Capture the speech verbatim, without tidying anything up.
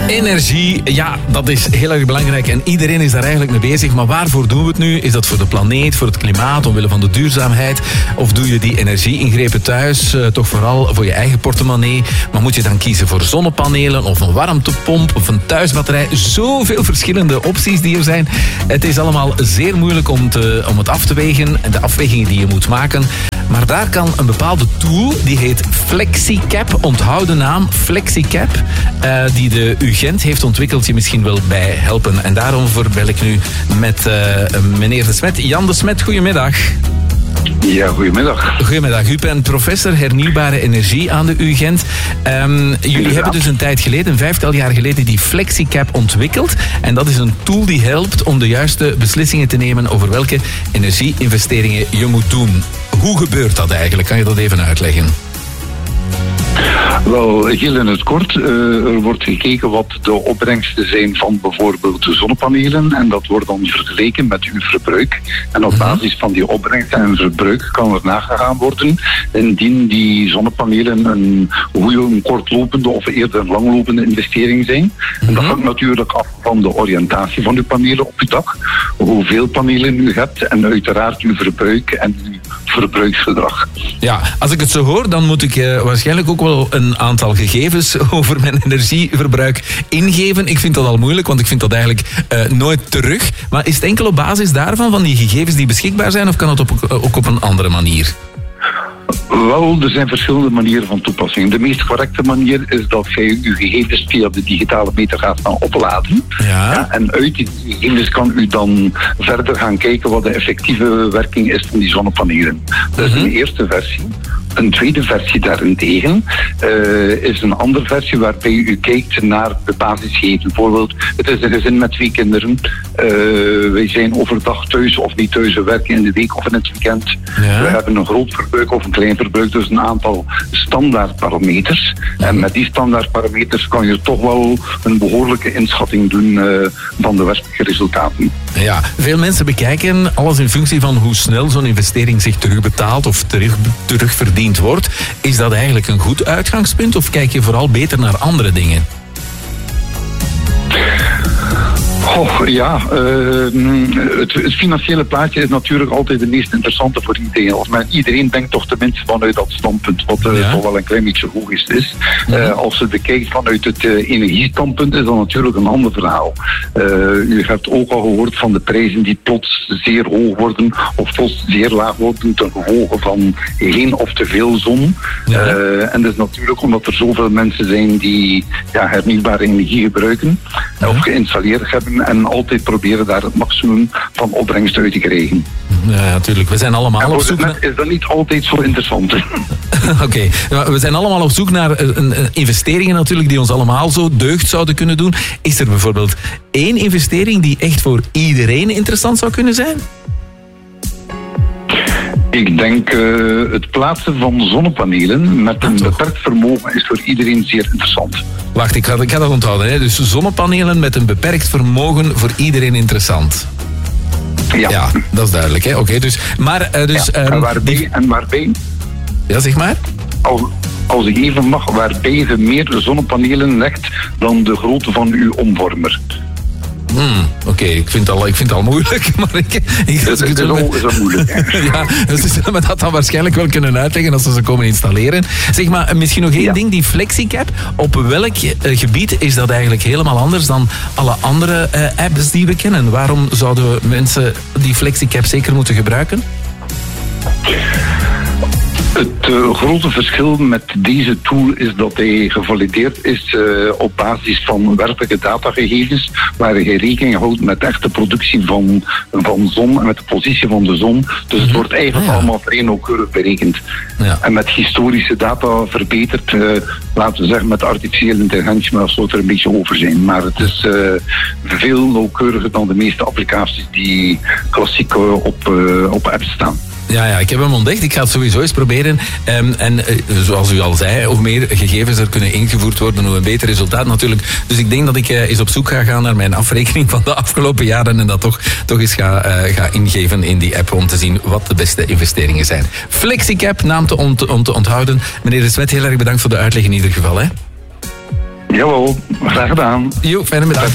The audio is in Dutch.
Energie, ja, dat is heel erg belangrijk en iedereen is daar eigenlijk mee bezig. Maar waarvoor doen we het nu? Is dat voor de planeet, voor het klimaat, omwille van de duurzaamheid? Of doe je die energie-ingrepen thuis, uh, toch vooral voor je eigen portemonnee? Maar moet je dan kiezen voor zonnepanelen of een warmtepomp of een thuisbatterij? Zoveel verschillende opties die er zijn. Het is allemaal zeer moeilijk om, te, om het af te wegen en de afwegingen die je moet maken. Maar daar kan een bepaalde tool, die heet FlexiCap, onthoud de naam FlexiCap, uh, die de U Gent heeft ontwikkeld, je misschien wel bij helpen. En daarover bel ik nu met uh, meneer De Smet. Jan De Smet, goedemiddag. Ja, goedemiddag. Goedemiddag. U bent professor hernieuwbare energie aan de U Gent. Um, jullie hebben dus een tijd geleden, een vijftal jaar geleden, die FlexiCap ontwikkeld. En dat is een tool die helpt om de juiste beslissingen te nemen over welke energie-investeringen je moet doen. Hoe gebeurt dat eigenlijk? Kan je dat even uitleggen? Wel, heel in het kort, uh, er wordt gekeken wat de opbrengsten zijn van bijvoorbeeld de zonnepanelen en dat wordt dan vergeleken met uw verbruik. En op basis van die opbrengsten en verbruik kan er nagegaan worden indien die zonnepanelen een goede, een kortlopende of eerder een langlopende investering zijn. En dat hangt natuurlijk af van de oriëntatie van uw panelen op uw dak, hoeveel panelen u hebt en uiteraard uw verbruik en uw verbruiksgedrag. Ja, als ik het zo hoor, dan moet ik uh, waarschijnlijk ook wel een aantal gegevens over mijn energieverbruik ingeven. Ik vind dat al moeilijk, want ik vind dat eigenlijk uh, nooit terug. Maar is het enkel op basis daarvan, van die gegevens die beschikbaar zijn, of kan het op, ook op een andere manier? Wel, er zijn verschillende manieren van toepassing. De meest correcte manier is dat jij uw gegevens via de digitale meter gaat gaan opladen. Ja. Ja, en uit die gegevens kan u dan verder gaan kijken wat de effectieve werking is van die zonnepanelen. Dat is een eerste versie. Een tweede versie daarentegen uh, is een andere versie waarbij u kijkt naar de basisgegevens. Bijvoorbeeld, het is een gezin met twee kinderen. Uh, wij zijn overdag thuis of niet thuis. We werken in de week of in het weekend. Ja. We hebben een groot verbruik of een klein verbruik. Dus een aantal standaardparameters. Ja. En met die standaardparameters kan je toch wel een behoorlijke inschatting doen uh, van de werkelijke resultaten. Ja, veel mensen bekijken alles in functie van hoe snel zo'n investering zich terugbetaalt of terug, terugverdient wordt. Is dat eigenlijk een goed uitgangspunt of kijk je vooral beter naar andere dingen? Oh, ja, uh, het, het financiële plaatje is natuurlijk altijd het meest interessante voor iedereen. Of men, iedereen denkt toch tenminste vanuit dat standpunt, wat uh, ja. toch wel een klein beetje logisch is. Uh, ja. Als je bekijkt vanuit het uh, energiestandpunt, is dat natuurlijk een ander verhaal. Uh, u hebt ook al gehoord van de prijzen die plots zeer hoog worden, of plots zeer laag worden ten gevolge van geen of te veel zon. Ja. Uh, en dat is natuurlijk omdat er zoveel mensen zijn die ja, hernieuwbare energie gebruiken, ja. of geïnstalleerd hebben. En altijd proberen daar het maximum van opbrengst uit te krijgen. Ja, natuurlijk. We zijn allemaal op zoek naar... Is dat niet altijd zo interessant? Oké. Okay. We zijn allemaal op zoek naar een, een investeringen natuurlijk die ons allemaal zo deugd zouden kunnen doen. Is er bijvoorbeeld één investering die echt voor iedereen interessant zou kunnen zijn? Ik denk uh, het plaatsen van zonnepanelen met een beperkt vermogen is voor iedereen zeer interessant. Wacht, ik ga, ik ga dat onthouden. Hè. Dus zonnepanelen met een beperkt vermogen voor iedereen interessant. Ja, ja dat is duidelijk. Hè. Oké, okay, dus, maar, uh, dus, ja, en, waarbij, die... en waarbij... Ja, zeg maar. Als, als ik even mag, waarbij je meer zonnepanelen legt dan de grootte van uw omvormer. Hmm, Oké, okay. ik, vind ik vind het al moeilijk. Maar ik, ik, dat is, is, al, is al moeilijk. Ja, dus ze zullen me dat dan waarschijnlijk wel kunnen uitleggen als ze ze komen installeren. Zeg maar, misschien nog één ja. ding, die FlexiCap. Op welk uh, gebied is dat eigenlijk helemaal anders dan alle andere uh, apps die we kennen? Waarom zouden mensen die FlexiCap zeker moeten gebruiken? Het uh, grote verschil met deze tool is dat hij gevalideerd is uh, op basis van werkelijke datagegevens, waar je rekening houdt met de echte productie van, van zon en met de positie van de zon. Dus mm-hmm. het wordt eigenlijk ah, ja. allemaal vrij nauwkeurig berekend. Ja. En met historische data verbeterd, uh, laten we zeggen met artificiële intelligentie, maar dat zou er een beetje over zijn. Maar het is uh, veel nauwkeuriger dan de meeste applicaties die klassiek uh, op, uh, op apps staan. Ja, ja, ik heb hem ontdekt. Ik ga het sowieso eens proberen. Um, en uh, zoals u al zei, hoe meer gegevens er kunnen ingevoerd worden, hoe een beter resultaat natuurlijk. Dus ik denk dat ik uh, eens op zoek ga gaan naar mijn afrekening van de afgelopen jaren en dat toch, toch eens ga, uh, ga ingeven in die app om te zien wat de beste investeringen zijn. FlexiCap, naam te, ont, om te onthouden. Meneer De Smet, heel erg bedankt voor de uitleg in ieder geval. Hè? Jawel, graag gedaan. Jo, fijne middag.